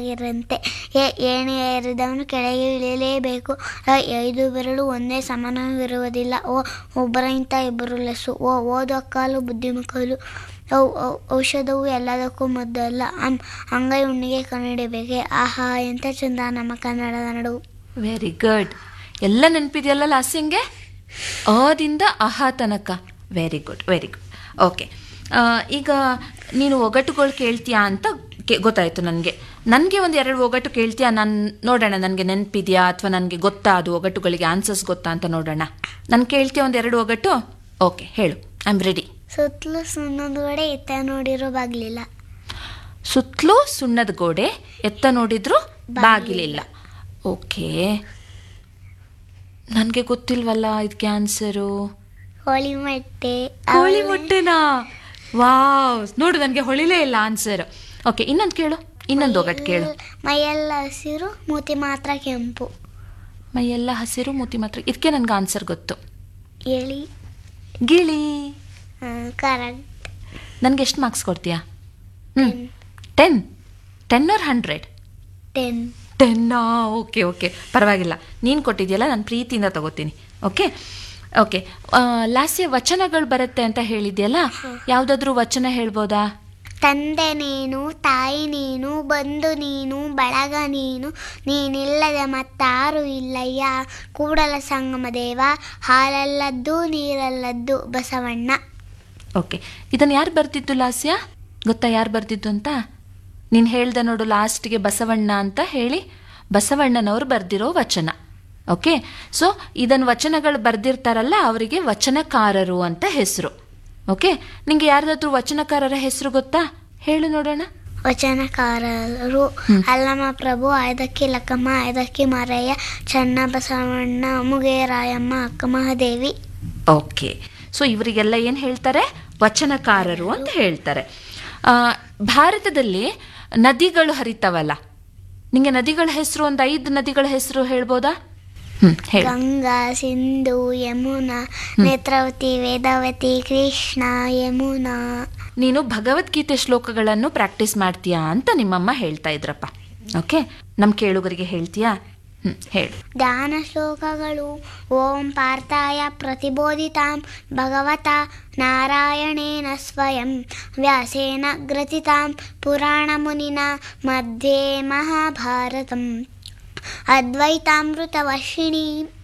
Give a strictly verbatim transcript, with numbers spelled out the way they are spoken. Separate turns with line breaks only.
ಇರಂತೆ ಏಣಿ ಏರಿದವನು ಕೆಳಗೆ ಇಳಿಯಲೇಬೇಕು. ಐದು ಬೆರಳು ಒಂದೇ ಸಮಾನವಿರುವುದಿಲ್ಲ. ಓ ಒಬ್ಬರಂತ ಇಬ್ಬರು ಲೆಸ್ಸು. ಓ ಓದು ಅಕ್ಕಾಲು ಬುದ್ಧಿಮಕ್ಕಳು. ಔಷಧವು ಎಲ್ಲದಕ್ಕೂ ಮದ್ದಲ್ಲ. ಅಂ ಅಂಗೈ ಉಣ್ಣಿಗೆ ಕಣ್ಣಿಡಬೇಕೆ. ಆಹಾ ಎಂಥ ಚಂದ ನಮ್ಮ ಕನ್ನಡದ ನಡು.
Very good. ಎಲ್ಲ ನೆನಪಿದೆಯಲ್ಲ ಲಾಸ್ಯಂಗೆ, ಅದಿಂದ ಆಹಾ ತನಕ. Very good very good. Okay, ಈಗ ನೀನು ಒಗಟುಗಳು ಕೇಳ್ತೀಯಾ ಅಂತ ಗೊತ್ತಾಯಿತು ನನಗೆ. ನನಗೆ ಒಂದು ಎರಡು ಒಗಟು ಕೇಳ್ತೀಯಾ? ನಾನು ನೋಡೋಣ ನನಗೆ ನೆನಪಿದೆಯಾ ಅಥವಾ ನನಗೆ ಗೊತ್ತಾ ಅದು ಒಗಟುಗಳಿಗೆ ಆನ್ಸರ್ಸ್ ಗೊತ್ತಾ ಅಂತ ನೋಡೋಣ. ನಾನು ಕೇಳ್ತೀಯ ಒಂದು ಎರಡು ಒಗಟು? ಓಕೆ, ಹೇಳು. I am ready.
ಸುತ್ತಲೂ ಸುಣ್ಣದ ಗೋಡೆ ಎತ್ತ ನೋಡಿರೋ ಬಾಗಿಲಿಲ್ಲ.
ಸುತ್ತಲೂ ಸುಣ್ಣದ ಗೋಡೆ ಎತ್ತ ನೋಡಿದ್ರು ಬಾಗಿಲಿಲ್ಲ. ಓಕೆ, ನನಗೆ ಗೊತ್ತಿಲ್ವಲ್ಲ ಇದಕ್ಕೆ ಆನ್ಸರು.
ಹೋಳಿ ಮೊಟ್ಟೆ.
ಹೋಳಿ ಮೊಟ್ಟೆನಾ? ವಾವ್, ನೋಡು ನನಗೆ ಹೊಳಿಲೇ ಇಲ್ಲ ಆನ್ಸರ್. ಓಕೆ, ಇನ್ನೊಂದು ಕೇಳು, ಇನ್ನೊಂದು ಒಗಟ್ಟು ಕೇಳು.
ಮೈಯೆಲ್ಲ ಹಸಿರು ಮೂತಿ ಮಾತ್ರ ಕೆಂಪು.
ಮೈಯೆಲ್ಲ ಹಸಿರು ಮೂತಿ ಮಾತ್ರ, ಇದಕ್ಕೆ ನನಗೆ ಆನ್ಸರ್ ಗೊತ್ತು.
ಎಳಿ.
ಗಿಳಿ.
ಕರೆಕ್ಟ್.
ನನಗೆ ಎಷ್ಟು ಮಾರ್ಕ್ಸ್ ಕೊಡ್ತೀಯಾ? ಹ್ಞೂ ten. Ten R hundred?
Ten.
ಟೆನ್ನಾ? Okay okay, ಪರವಾಗಿಲ್ಲ. ನೀನು ಕೊಟ್ಟಿದ್ಯಲ್ಲ, ನಾನು ಪ್ರೀತಿಯಿಂದ ತಗೋತೀನಿ. Okay okay. ಲಾಸ್ಯ ವಚನಗಳು ಬರುತ್ತೆ ಅಂತ ಹೇಳಿದ್ಯಲ್ಲ, ಯಾವುದಾದ್ರೂ ವಚನ ಹೇಳ್ಬೋದಾ?
ತಂದೆ ನೀನು, ತಾಯಿ ನೀನು, ಬಂಧು ನೀನು, ಬಳಗ ನೀನು, ನೀನಿಲ್ಲದೆ ಮತ್ತಾರು ಇಲ್ಲಯ್ಯ, ಕೂಡಲ ಸಂಗಮ ದೇವ, ಹಾಲಲ್ಲದ್ದು ನೀರಲ್ಲದ್ದು ಬಸವಣ್ಣ.
ಓಕೆ, ಇದನ್ನು ಯಾರು ಬರ್ತಿದ್ದು ಲಾಸ್ಯ? ಗೊತ್ತಾ ಯಾರು ಬರ್ತಿದ್ದು ಅಂತ? ನೀನು ಹೇಳ್ದೆ ನೋಡು ಲಾಸ್ಟ್ಗೆ ಬಸವಣ್ಣ ಅಂತ ಹೇಳಿ, ಬಸವಣ್ಣನವರು ಬರೆದಿರೋ ವಚನ. ಓಕೆ, ಸೊ ಇದನ್ನು ವಚನಗಳು ಬರೆದಿರ್ತಾರಲ್ಲ ಅವರಿಗೆ ವಚನಕಾರರು ಅಂತ ಹೆಸರು. ಓಕೆ, ನಿಂಗೆ ಯಾರ್ದಾದ್ರೂ ವಚನಕಾರರ ಹೆಸರು ಗೊತ್ತಾ? ಹೇಳು ನೋಡೋಣ.
ವಚನಕಾರರು ಅಲ್ಲಮ ಪ್ರಭು, ಐದಕ್ಕಿ ಲಕ್ಕಮ್ಮ, ಐದಕ್ಕಿ ಮಾರಯ್ಯ, ಚನ್ನ ಬಸವಣ್ಣ, ಮುಗೇರಾಯಮ್ಮ, ಅಕ್ಕ ಮಹಾದೇವಿ.
ಓಕೆ, ಸೊ ಇವರಿಗೆಲ್ಲ ಏನು ಹೇಳ್ತಾರೆ? ವಚನಕಾರರು ಅಂತ ಹೇಳ್ತಾರೆ. ಭಾರತದಲ್ಲಿ ನದಿಗಳು ಹರಿತಾವಲ್ಲ, ನಿಂಗೆ ನದಿಗಳ ಹೆಸರು ಒಂದು ಐದು ನದಿಗಳ ಹೆಸರು ಹೇಳ್ಬೋದಾ?
ಗಂಗಾ, ಸಿಂಧು, ಯಮುನಾ, ನೇತ್ರಾವತಿ, ವೇದಾವತಿ, ಕೃಷ್ಣ, ಯಮುನಾ.
ನೀನು ಭಗವದ್ಗೀತೆ ಶ್ಲೋಕಗಳನ್ನು ಪ್ರಾಕ್ಟೀಸ್ ಮಾಡ್ತೀಯಾ ಅಂತ ನಿಮ್ಮಮ್ಮ ಹೇಳ್ತಾ ಇದ್ರಪ್ಪ. ಓಕೆ, ನಮ್ಮ ಕೇಳುಗರಿಗೆ ಹೇಳ್ತೀಯಾ? ಹ್ಮ್, ಹೇಳು.
ಧ್ಯಾನ ಶ್ಲೋಕಗಳು. ಓಂ ಪಾರ್ಥಾಯ ಪ್ರತಿಬೋಧಿತಾಂ ಭಗವತ ನಾರಾಯಣೇನ ಸ್ವಯಂ ವ್ಯಾಸೇನ ಗ್ರಥಿತಾಂ ಪುರಾಣ ಮುನಿನ ಮಧ್ಯೆ ಮಹಾಭಾರತಂ ಅದ್ವೈತಾಮೃತ ವರ್ಷಿಣಿ.